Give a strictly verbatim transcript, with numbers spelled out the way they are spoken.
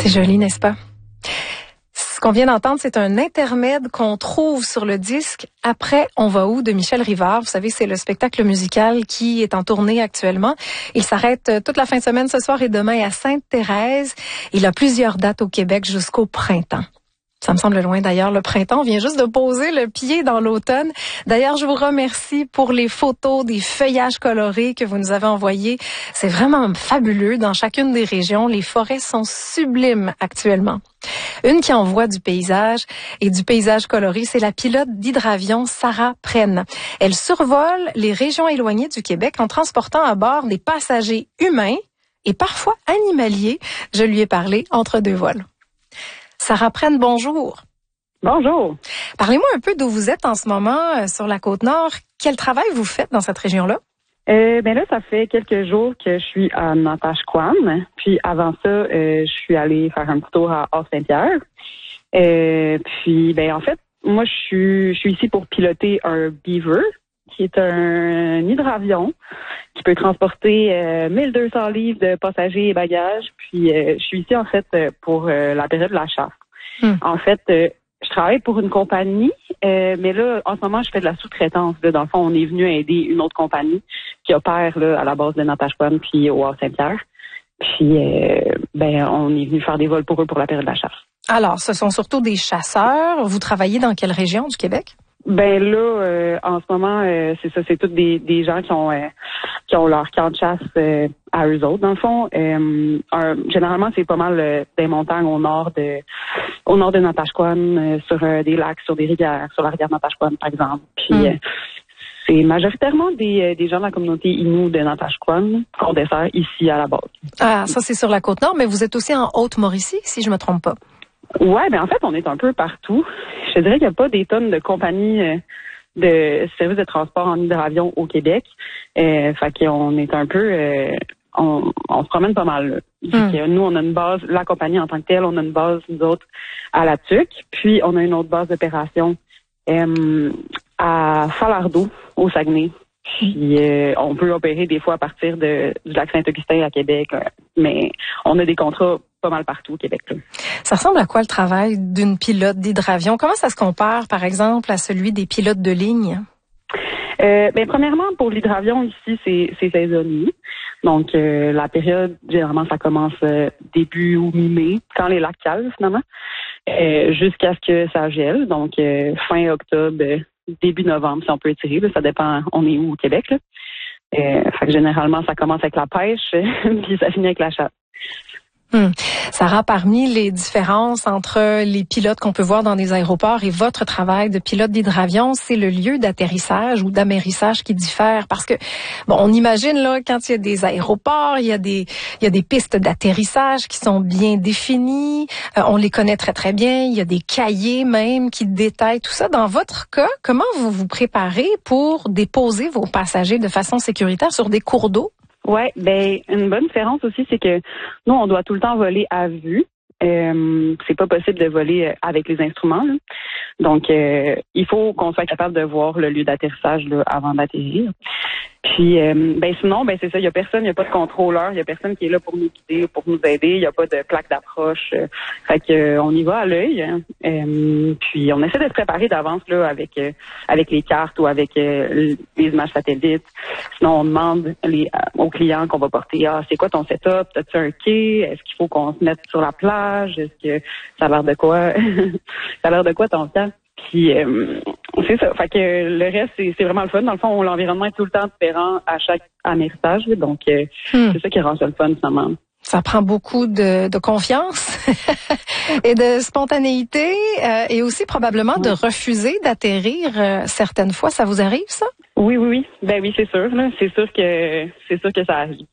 C'est joli, n'est-ce pas? Ce qu'on vient d'entendre, c'est un intermède qu'on trouve sur le disque « Après, on va où » de Michel Rivard. Vous savez, c'est le spectacle musical qui est en tournée actuellement. Il s'arrête toute la fin de semaine ce soir et demain à Sainte-Thérèse. Il a plusieurs dates au Québec jusqu'au printemps. Ça me semble loin d'ailleurs, le printemps. On vient juste de poser le pied dans l'automne. D'ailleurs, je vous remercie pour les photos des feuillages colorés que vous nous avez envoyés. C'est vraiment fabuleux dans chacune des régions. Les forêts sont sublimes actuellement. Une qui envoie du paysage et du paysage coloré, c'est la pilote d'hydravion Sarah Prenne. Elle survole les régions éloignées du Québec en transportant à bord des passagers humains et parfois animaliers. Je lui ai parlé entre deux vols. Sarah Prenne, bonjour. Bonjour. Parlez-moi un peu d'où vous êtes en ce moment euh, sur la Côte-Nord. Quel travail vous faites dans cette région-là? Euh, ben là, ça fait quelques jours que je suis à Natashquan. Puis avant ça, euh, je suis allée faire un petit tour à Haute-Saint-Pierre. Euh, puis, ben en fait, moi, je suis, je suis ici pour piloter un Beaver, qui est un hydravion qui peut transporter euh, mille deux cents livres de passagers et bagages. Puis, euh, je suis ici, en fait, pour euh, la période de la chasse. Hmm. En fait, euh, je travaille pour une compagnie, euh, mais là, en ce moment, je fais de la sous-traitance. Là. Dans le fond, on est venu aider une autre compagnie qui opère là, à la base de Natashquan puis au Haut-Saint-Pierre. Puis, euh, ben, on est venu faire des vols pour eux pour la période de la chasse. Alors, ce sont surtout des chasseurs. Vous travaillez dans quelle région du Québec? Ben là, euh, en ce moment, euh, c'est ça, c'est tous des, des gens qui ont euh, qui ont leur camp de chasse euh, à eux autres. Dans le fond, euh, un, généralement, c'est pas mal euh, des montagnes au nord de au nord de Natashquan, euh, sur euh, des lacs, sur des rivières, sur la rivière Natashquan, par exemple. Puis mm. euh, c'est majoritairement des, des gens de la communauté Innu de Natashquan qu'on dessert ici à la base. Ah, ça c'est sur la Côte-Nord, mais vous êtes aussi en Haute-Mauricie, si je me trompe pas. Ouais, ben en fait, on est un peu partout. Je dirais qu'il n'y a pas des tonnes de compagnies euh, de services de transport en hydravion au Québec. Euh, fait qu'on est un peu... Euh, on, on se promène pas mal. Mm. Que nous, on a une base, la compagnie en tant que telle, on a une base, nous autres, à la Tuque. Puis, on a une autre base d'opération euh, à Falardeau, au Saguenay. Puis, euh, on peut opérer des fois à partir de, du lac Saint-Augustin à Québec. Euh, mais on a des contrats pas mal partout au Québec. Là. Ça ressemble à quoi le travail d'une pilote d'hydravion? Comment ça se compare, par exemple, à celui des pilotes de ligne? Euh, ben, premièrement, pour l'hydravion, ici, c'est, c'est saisonnier. Donc, euh, la période, généralement, ça commence euh, début ou mi-mai, quand les lacs calent, finalement, euh, jusqu'à ce que ça gèle. Donc, euh, fin octobre, début novembre, si on peut étirer. Là, ça dépend, on est où au Québec. Là. Euh, fait que généralement, ça commence avec la pêche, puis ça finit avec la chasse. Hum. Sarah, parmi les différences entre les pilotes qu'on peut voir dans des aéroports et votre travail de pilote d'hydravion, c'est le lieu d'atterrissage ou d'amérissage qui diffère. Parce que, bon, on imagine, là, quand il y a des aéroports, il y a des, il y a des pistes d'atterrissage qui sont bien définies. Euh, on les connaît très, très bien. Il y a des cahiers même qui détaillent tout ça. Dans votre cas, comment vous vous préparez pour déposer vos passagers de façon sécuritaire sur des cours d'eau? Ouais, ben une bonne différence aussi, c'est que nous, on doit tout le temps voler à vue. Euh, c'est pas possible de voler avec les instruments. Là. Donc, euh, il faut qu'on soit capable de voir le lieu d'atterrissage là, avant d'atterrir. Puis, euh, ben sinon, ben c'est ça, il y a personne, il y a pas de contrôleur, il y a personne qui est là pour nous guider, pour nous aider, il y a pas de plaque d'approche. Euh, fait que euh, on y va à l'œil. Hein. Euh, puis on essaie de se préparer d'avance là avec euh, avec les cartes ou avec euh, les images satellites. Sinon, on demande les, aux clients qu'on va porter, ah, c'est quoi ton setup, t'as-tu un quai, est-ce qu'il faut qu'on se mette sur la plage, est-ce que ça a l'air de quoi, ça a l'air de quoi ton camp? Puis euh, c'est ça. Fait que le reste, c'est, c'est vraiment le fun. Dans le fond, l'environnement est tout le temps différent à chaque amérissage. Donc, euh, hmm. c'est ça qui rend ça le fun, finalement. Ça prend beaucoup de, de confiance et de spontanéité euh, et aussi probablement oui. de refuser d'atterrir euh, certaines fois. Ça vous arrive, ça? Oui, oui, oui. Ben oui, c'est sûr. Là. C'est sûr que c'est sûr que ça arrive.